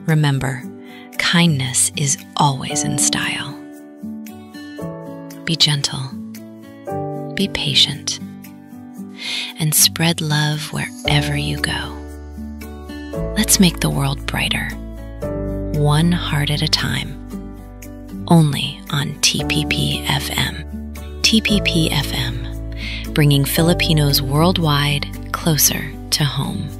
remember, kindness is always in style. Be gentle, be patient, and spread love wherever you go. Let's make the world brighter, one heart at a time, only on TPP FM. TPP FM, bringing Filipinos worldwide closer to home.